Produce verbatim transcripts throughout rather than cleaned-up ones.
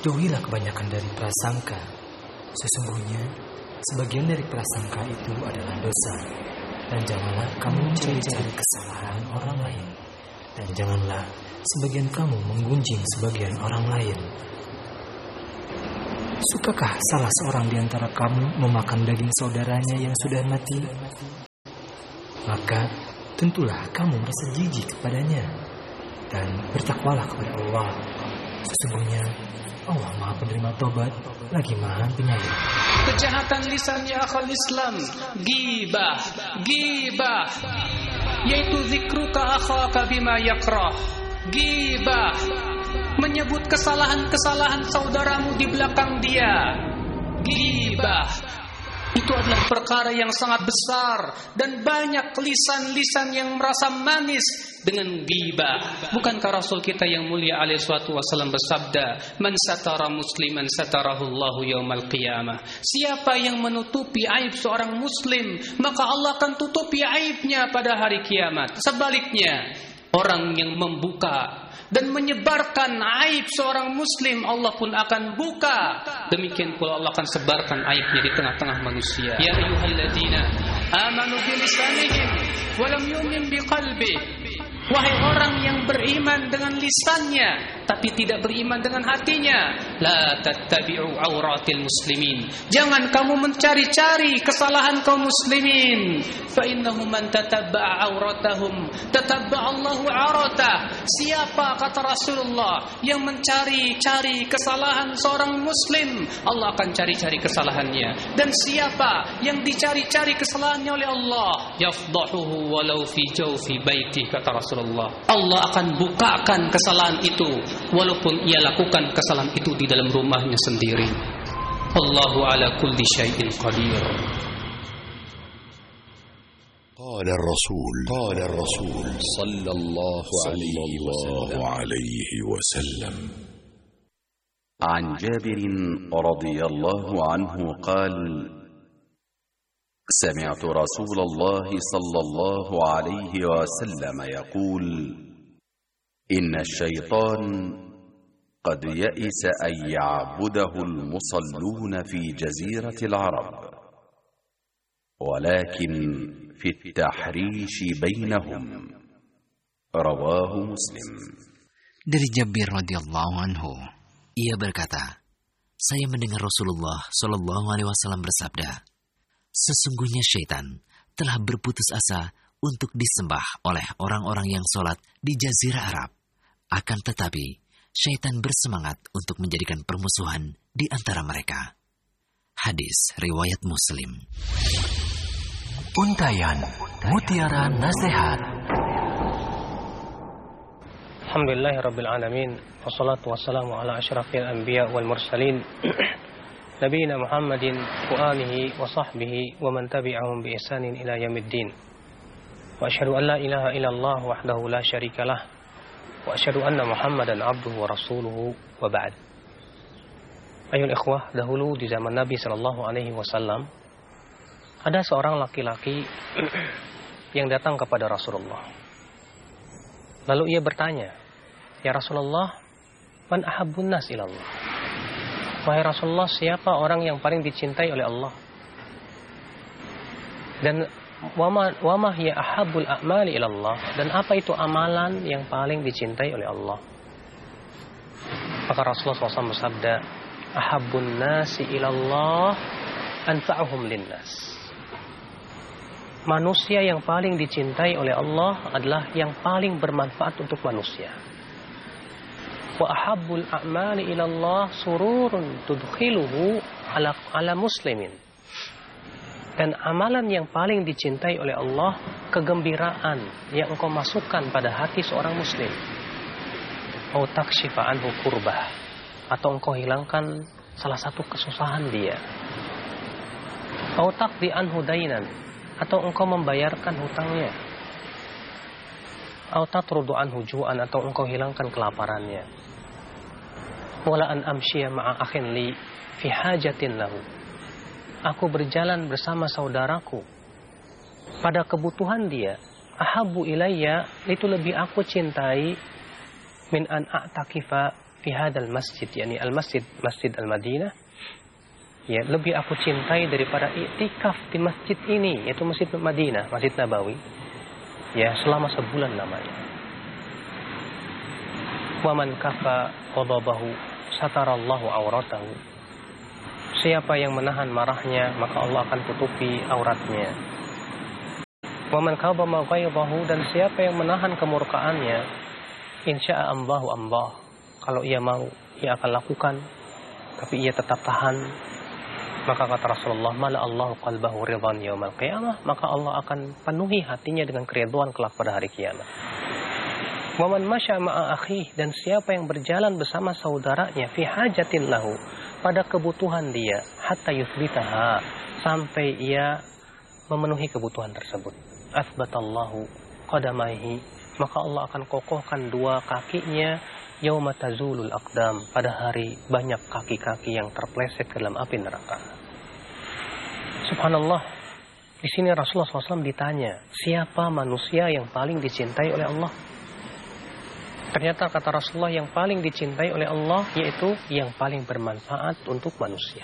Jauhilah kebanyakan dari prasangka. Sesungguhnya sebagian dari prasangka itu adalah dosa. Dan janganlah kamu mencari-cari kesalahan orang lain. Dan janganlah sebagian kamu menggunjing sebagian orang lain. Sukakah salah seorang di antara kamu memakan daging saudaranya yang sudah mati? Maka tentulah kamu merasa jijik kepadanya. Dan bertakwalah kepada Allah. Sesungguhnya Allah Maha Penerima Tobat, lagi Maha Penyayang. Kejahatan lisan ya akhal Islam, ghibah, ghibah, yaitu zikruka akhaka bima yakrah. Ghibah, menyebut kesalahan-kesalahan saudaramu di belakang dia. Ghibah, itu adalah perkara yang sangat besar dan banyak lisan-lisan yang merasa manis dengan ghibah. Bukankah Rasul kita yang mulia alaihi salatu wasallam bersabda, "Man satara musliman satarahullahu yaumal qiyamah." Siapa yang menutupi aib seorang muslim, maka Allah akan tutupi aibnya pada hari kiamat. Sebaliknya, orang yang membuka dan menyebarkan aib seorang muslim, Allah pun akan buka. Demikian pula Allah akan sebarkan aibnya di tengah-tengah manusia. Ya ayyuhalladzina amanu bilisanihim wa lam yu'min biqalbih. Wahai orang yang beriman dengan lisannya tapi tidak beriman dengan hatinya, la tattabi'u auratil muslimin. Jangan kamu mencari-cari kesalahan kaum muslimin. Fa innahu man tatabba'a auratahum tatabba'a Allahu auratah. Siapa, kata Rasulullah, yang mencari-cari kesalahan seorang muslim, Allah akan cari-cari kesalahannya. Dan siapa yang dicari-cari kesalahannya oleh Allah, yafdahuhu walau fi jawfi baiti, kata Rasulullah. Allah akan bukakan kesalahan itu walaupun ia lakukan kesalahan itu di dalam rumahnya sendiri. Allahu ala kulli syai'in qadir. قال الرسول قال الرسول صلى الله عليه وسلم عن جابر رضي الله عنه قال سمعت رسول الله صلى الله عليه وسلم يقول إن الشيطان قد يئس أن يعبده المصلون في جزيرة العرب ولكن في التحريش بينهم رواه مسلم. Dari Jabir radhiyallahu anhu, ia berkata, saya mendengar Rasulullah shallallahu alaihi wasallam bersabda, sesungguhnya syaitan telah berputus asa untuk disembah oleh orang-orang yang sholat di Jazirah Arab. Akan tetapi, syaitan bersemangat untuk menjadikan permusuhan di antara mereka. Hadis riwayat Muslim. Untayan Mutiara Nasihat. Alhamdulillahirabbil alamin, wassalatu wassalamu ala asyrafil anbiya wal mursalin. Nabiyina Muhammadin wa alihi wa sahbihi wa man tabi'ahum bi ihsanin ila yaumiddin. Wa asyhadu an la ilaha illallah wahdahu la syarikalah wa asyhadu anna Muhammadan abduhu wa rasuluhu wa ba'd. Ayol ikhwah, dahulu di zaman Nabi sallallahu alaihi wasallam ada seorang laki-laki yang datang kepada Rasulullah. Lalu ia bertanya, "Ya Rasulullah, man ahabbun nas ilallah?" Wahai Rasulullah, siapa orang yang paling dicintai oleh Allah? Dan wa ma hiya ahabbul a'mali ilallah? Dan apa itu amalan yang paling dicintai oleh Allah? Maka Rasulullah shallallahu alaihi wasallam bersabda, ahabbun nasi ilallah anfa'uhum linnas. Manusia yang paling dicintai oleh Allah adalah yang paling bermanfaat untuk manusia. Wa ahabbul a'mali ilallah sururun tudkhiluhu ala, ala muslimin. Dan amalan yang paling dicintai oleh Allah, kegembiraan yang engkau masukkan pada hati seorang muslim. Au takshifa anhu kurbah, atau engkau hilangkan salah satu kesusahan dia. Au taqdi anhu dainan, atau engkau membayarkan hutangnya. Au tatrudu anhu ju'an, atau engkau hilangkan kelaparannya. Wala an amshiya ma'a akhin li fi hajatin lahu. Aku berjalan bersama saudaraku pada kebutuhan dia. Ahabbu ilayya, itu lebih aku cintai min an a'takifa fi hadzal masjid, yakni al-masjid, Masjid Al-Madinah, ya, lebih aku cintai daripada iktikaf di masjid ini, yaitu Masjid Madinah, Masjid Nabawi, ya, selama sebulan lamanya. Wa man kafa ghadabahu satarallahu auratahu. Siapa yang menahan marahnya, maka Allah akan tutupi auratnya. Wa man kabama ghaidahu, dan siapa yang menahan kemurkaannya, insya'a ambahu ambah. Kalau ia mau, ia akan lakukan, tapi ia tetap tahan. Maka kata Rasulullah, mala Allahu qalbahu ridhan yaumal qiyamah, maka Allah akan penuhi hatinya dengan keriduan kelak pada hari kiamat. Wa man masya ma'a akhihi, dan siapa yang berjalan bersama saudaranya fi hajatin lahu, pada kebutuhan dia, hatta yuthbitaha, sampai ia memenuhi kebutuhan tersebut. Athbatallahu qadamaihi, maka Allah akan kokohkan dua kakinya, yauma tazulul aqdam, pada hari banyak kaki-kaki yang terpeleset ke dalam api neraka. Subhanallah. Di sini Rasulullah shallallahu alaihi wasallam ditanya, siapa manusia yang paling dicintai oleh Allah? Ternyata kata Rasulullah, yang paling dicintai oleh Allah yaitu yang paling bermanfaat untuk manusia.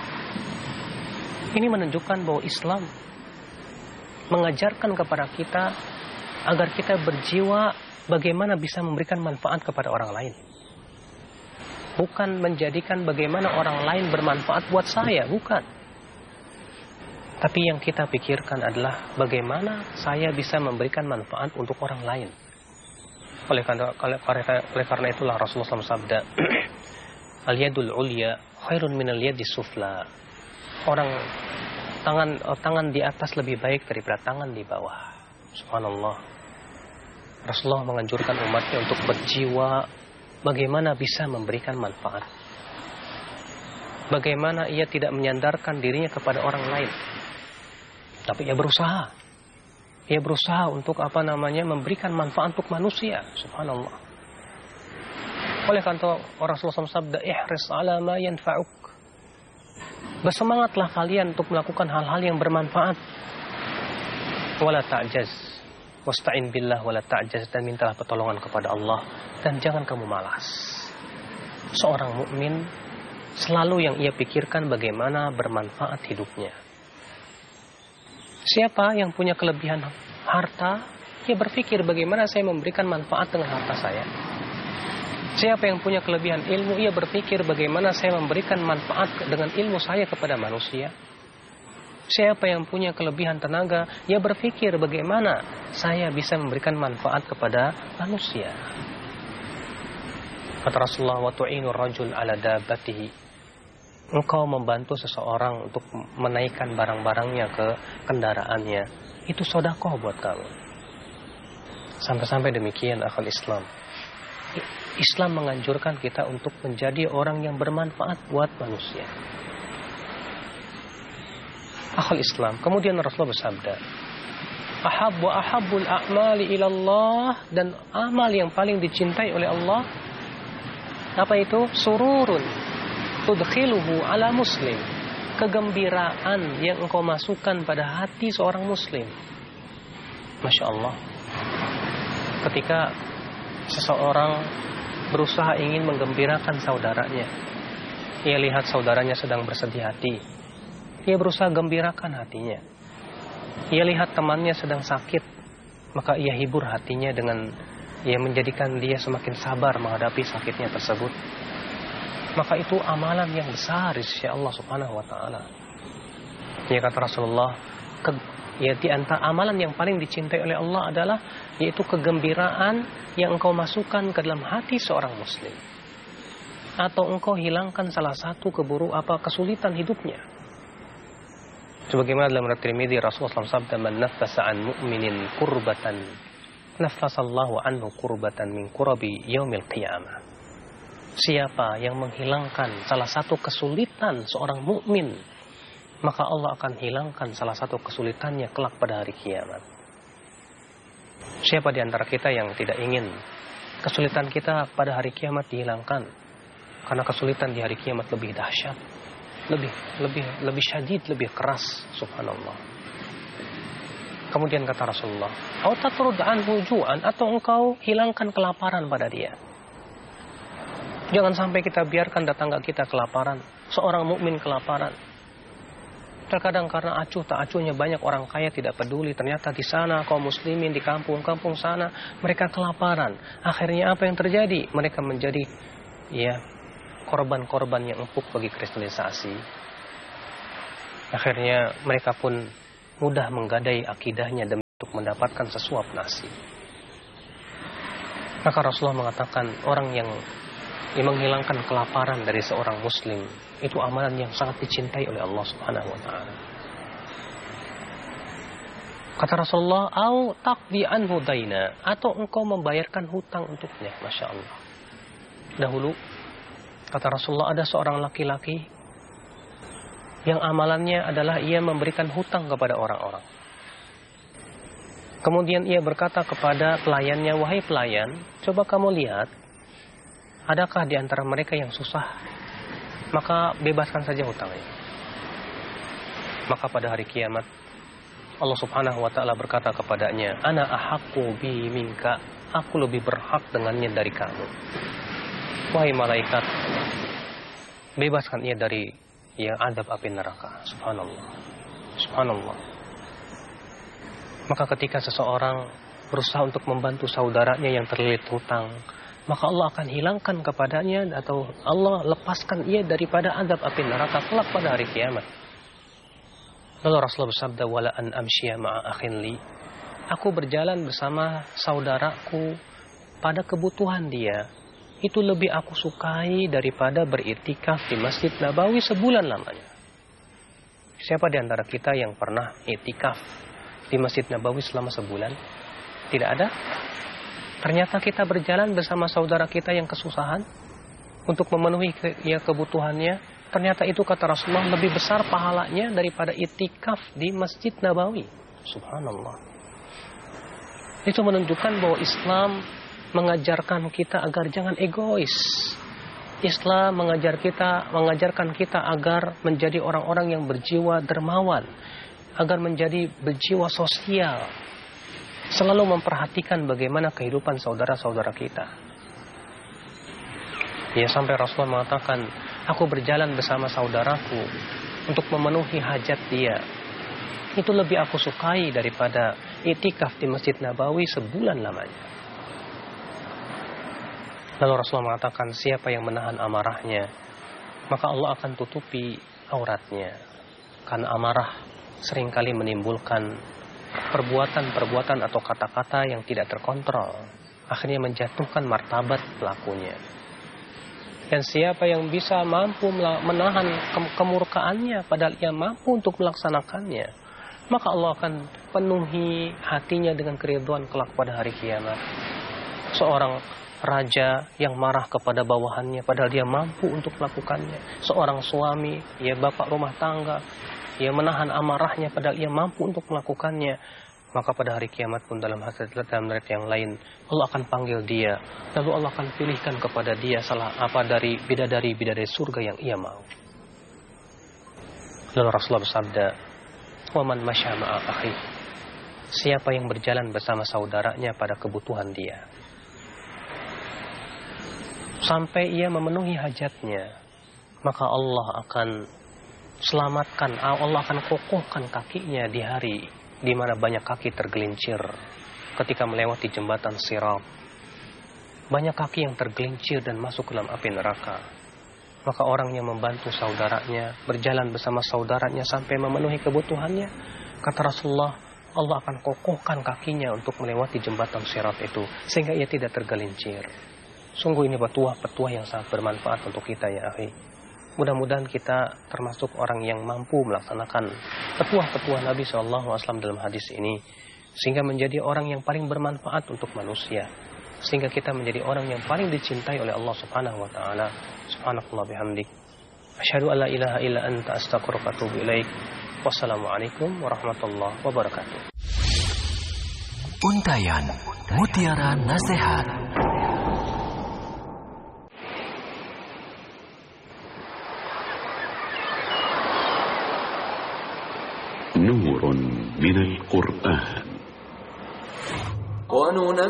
Ini menunjukkan bahwa Islam mengajarkan kepada kita agar kita berjiwa bagaimana bisa memberikan manfaat kepada orang lain. Bukan menjadikan bagaimana orang lain bermanfaat buat saya, bukan. Tapi yang kita pikirkan adalah bagaimana saya bisa memberikan manfaat untuk orang lain. Oleh karena, oleh karena itulah Rasulullah shallallahu alaihi wasallam sabda, al-yadul ulya khairun minal yadis sufla. Orang tangan tangan di atas lebih baik daripada tangan di bawah. Subhanallah. Rasulullah menganjurkan umatnya untuk berjiwa bagaimana bisa memberikan manfaat. Bagaimana ia tidak menyandarkan dirinya kepada orang lain, tapi ia berusaha. Ia berusaha untuk apa namanya memberikan manfaat untuk manusia. Subhanallah. Oleh karena Rasulullah shallallahu alaihi wasallam sabda, ihris ala ma yanfa'uk. Bersemangatlah kalian untuk melakukan hal-hal yang bermanfaat. Wala ta'jaz. Wasta'in billah wala ta'jaz, dan mintalah pertolongan kepada Allah dan jangan kamu malas. Seorang mukmin selalu yang ia pikirkan bagaimana bermanfaat hidupnya. Siapa yang punya kelebihan harta, ia berpikir bagaimana saya memberikan manfaat dengan harta saya. Siapa yang punya kelebihan ilmu, ia berpikir bagaimana saya memberikan manfaat dengan ilmu saya kepada manusia. Siapa yang punya kelebihan tenaga, ia berpikir bagaimana saya bisa memberikan manfaat kepada manusia. Kata Rasulullah, wa tu'inu rajul ala dabatihi. Engkau membantu seseorang untuk menaikkan barang-barangnya ke kendaraannya, itu sedekah buat kamu. Sampai-sampai demikian akal Islam. Islam menganjurkan kita untuk menjadi orang yang bermanfaat buat manusia. Akal Islam. Kemudian Rasulullah bersabda, ahabbu ahabbul a'mali ilallah, dan amal yang paling dicintai oleh Allah, apa itu? Sururun tudkhiluhu ala muslim, kegembiraan yang engkau masukkan pada hati seorang muslim. Masya Allah. Ketika seseorang berusaha ingin menggembirakan saudaranya, ia lihat saudaranya sedang bersedih hati, ia berusaha gembirakan hatinya. Ia lihat temannya sedang sakit, maka ia hibur hatinya dengan ia menjadikan dia semakin sabar menghadapi sakitnya tersebut. Maka itu amalan yang besar di sisi Allah Subhanahu wa taala. Ya, kata Rasulullah, ke, ya di antara amalan yang paling dicintai oleh Allah adalah yaitu kegembiraan yang engkau masukkan ke dalam hati seorang muslim, atau engkau hilangkan salah satu keburu apa kesulitan hidupnya. Sebagaimana dalam riwayat Tirmidzi, Rasulullah shallallahu alaihi wasallam sabda, man nafasa an mu'minin kurbatan nafasallahu anhu kurbatan min kurabi yaumil qiyamah. Siapa yang menghilangkan salah satu kesulitan seorang mukmin, maka Allah akan hilangkan salah satu kesulitannya kelak pada hari kiamat. Siapa di antara kita yang tidak ingin kesulitan kita pada hari kiamat dihilangkan? Karena kesulitan di hari kiamat lebih dahsyat, lebih lebih lebih syadid, lebih keras. Subhanallah. Kemudian kata Rasulullah, "Au tatrud anhu ju'an," atau engkau hilangkan kelaparan pada dia. Jangan sampai kita biarkan tetangga kita kelaparan, seorang mukmin kelaparan. Terkadang karena acuh tak acuhnya banyak orang kaya tidak peduli, ternyata di sana kaum muslimin di kampung-kampung sana mereka kelaparan. Akhirnya apa yang terjadi? Mereka menjadi ya korban-korban yang empuk bagi kristenisasi. Akhirnya mereka pun mudah menggadai akidahnya demi untuk mendapatkan sesuap nasi. Maka Rasulullah mengatakan orang yang yang menghilangkan kelaparan dari seorang muslim itu amalan yang sangat dicintai oleh Allah Subhanahu wa taala. Kata Rasulullah, "Au taqdi anhu daina," atau engkau membayarkan hutang untuknya. Masya Allah. Dahulu kata Rasulullah ada seorang laki-laki yang amalannya adalah ia memberikan hutang kepada orang-orang. Kemudian ia berkata kepada pelayannya, "Wahai pelayan, coba kamu lihat, adakah di antara mereka yang susah? Maka bebaskan saja hutangnya." Maka pada hari kiamat Allah Subhanahu wa taala berkata kepadanya, "Ana ahaqqu bi minka," aku lebih berhak dengannya dari kamu. Wahai malaikat, bebaskan ia dari yang adab api neraka. Subhanallah. Subhanallah. Maka ketika seseorang berusaha untuk membantu saudaranya yang terlilit hutang, maka Allah akan hilangkan kepadanya atau Allah lepaskan ia daripada azab api neraka kelak pada hari kiamat. Lalu Rasulullah bersabda, "Wala an amshiya ma'a akhin li." Aku berjalan bersama saudaraku pada kebutuhan dia, itu lebih aku sukai daripada beriktikaf di Masjid Nabawi sebulan lamanya. Siapa di antara kita yang pernah iktikaf di Masjid Nabawi selama sebulan? Tidak ada. Ternyata kita berjalan bersama saudara kita yang kesusahan untuk memenuhi ke, ya, kebutuhannya. Ternyata itu kata Rasulullah lebih besar pahalanya daripada itikaf di Masjid Nabawi. Subhanallah. Itu menunjukkan bahwa Islam mengajarkan kita agar jangan egois. Islam mengajar kita, mengajarkan kita agar menjadi orang-orang yang berjiwa dermawan, agar menjadi berjiwa sosial. Selalu memperhatikan bagaimana kehidupan saudara-saudara kita. Ya, sampai Rasulullah mengatakan, aku berjalan bersama saudaraku untuk memenuhi hajat dia. Itu lebih aku sukai daripada itikaf di Masjid Nabawi sebulan lamanya. Lalu Rasulullah mengatakan, siapa yang menahan amarahnya, maka Allah akan tutupi auratnya. Karena amarah seringkali menimbulkan perbuatan-perbuatan atau kata-kata yang tidak terkontrol, akhirnya menjatuhkan martabat pelakunya. Dan siapa yang bisa mampu menahan kemurkaannya padahal ia mampu untuk melaksanakannya, maka Allah akan penuhi hatinya dengan keridhaan kelak pada hari kiamat. Seorang raja yang marah kepada bawahannya padahal dia mampu untuk melakukannya. Seorang suami, ya bapak rumah tangga, ia menahan amarahnya padahal ia mampu untuk melakukannya, maka pada hari kiamat pun dalam hadis dalam riwayat yang lain Allah akan panggil dia, lalu Allah akan pilihkan kepada dia salah apa dari bidadari-bidadari surga yang ia mau. Lalu Rasulullah bersabda, "Wa man masya ma'a akhi," siapa yang berjalan bersama saudaranya pada kebutuhan dia sampai ia memenuhi hajatnya, maka Allah akan selamatkan, Allah akan kokohkan kakinya di hari di mana banyak kaki tergelincir ketika melewati jembatan Sirat. Banyak kaki yang tergelincir dan masuk ke dalam api neraka. Maka orang yang membantu saudaranya, berjalan bersama saudaranya sampai memenuhi kebutuhannya, kata Rasulullah, Allah akan kokohkan kakinya untuk melewati jembatan Sirat itu sehingga ia tidak tergelincir. Sungguh ini petuah-petuah yang sangat bermanfaat untuk kita ya akhi. Mudah-mudahan kita termasuk orang yang mampu melaksanakan petuah-petuah Nabi shallallahu alaihi wasallam dalam hadis ini, sehingga menjadi orang yang paling bermanfaat untuk manusia, sehingga kita menjadi orang yang paling dicintai oleh Allah Subhanahu wa taala. Subhanallah bihamdik, asyhadu an la ilaha illa anta, astaghfiruka wa atubu ilaik. Wassalamualaikum warahmatullahi wabarakatuh. Untayan Mutiara Nasihat. نور من القرآن. وننزل